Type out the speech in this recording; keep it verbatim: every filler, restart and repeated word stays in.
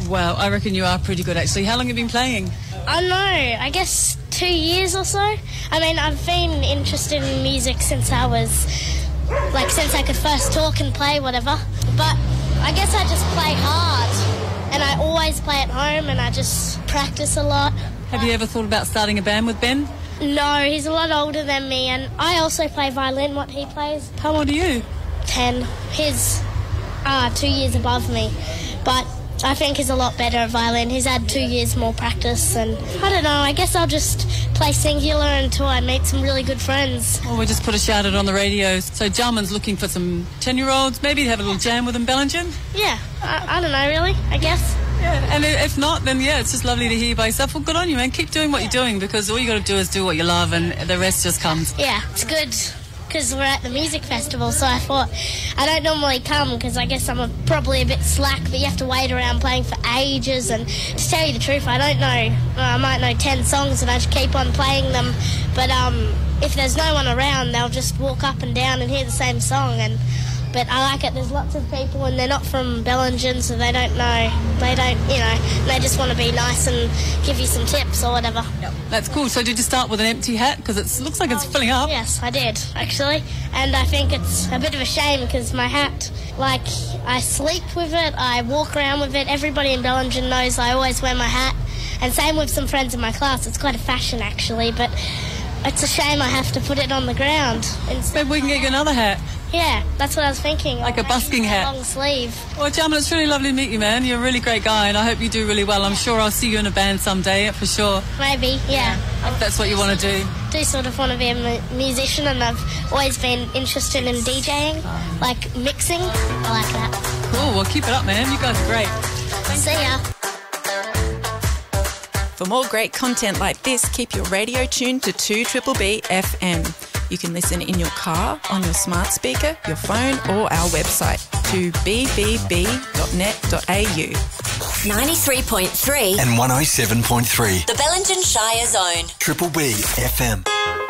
Well, I reckon you are pretty good, actually. How long have you been playing? I don't know, I guess two years or so. I mean, I've been interested in music since I was, like, since I could first talk and play, whatever. But I guess I just play hard, and I always play at home, and I just practice a lot. Have you ever thought about starting a band with Ben? No, he's a lot older than me, and I also play violin, what he plays. How old are you? Ten. He's uh, two years above me, but I think he's a lot better at violin. He's had two years more practice, and I don't know, I guess I'll just play singular until I meet some really good friends. Well, we just put a shout out on the radio. So Jarman's looking for some ten-year-olds, maybe have a little jam with them, Bellingen? Yeah, I, I don't know, really, I guess. Yeah, and if not, then yeah, it's just lovely to hear you by yourself. Well, good on you, man. Keep doing what you're doing, because all you got to do is do what you love, and the rest just comes. Yeah, it's good, because we're at the music festival, so I thought I don't normally come because I guess I'm a, probably a bit slack, but you have to wait around playing for ages, and to tell you the truth, I don't know, well, I might know ten songs and I just keep on playing them, but um, if there's no one around, they'll just walk up and down and hear the same song, and but I like it. There's lots of people and they're not from Bellingen, so they don't know, they don't, you know, they just want to be nice and give you some tips or whatever. Yep. That's cool. So did you start with an empty hat? Because it looks like it's filling up. Yes, I did, actually. And I think it's a bit of a shame because my hat, like, I sleep with it, I walk around with it. Everybody in Bellingen knows I always wear my hat. And same with some friends in my class. It's quite a fashion, actually, but it's a shame I have to put it on the ground. Maybe we can get you another hat. Yeah, that's what I was thinking. Like a busking hat. Long sleeve. Well, Jarman, it's really lovely to meet you, man. You're a really great guy, and I hope you do really well. I'm sure I'll see you in a band someday, for sure. Maybe, yeah. If that's what you want to do. I do sort of want to be a mu- musician, and I've always been interested in DJing, like mixing. I like that. Cool, well, keep it up, man. You guys are great. See ya. For more great content like this, keep your radio tuned to two B B B F M. You can listen in your car, on your smart speaker, your phone, or our website, two b b b dot net dot a u. ninety-three point three and one oh seven point three. The Bellingen Shire Zone. Triple B F M.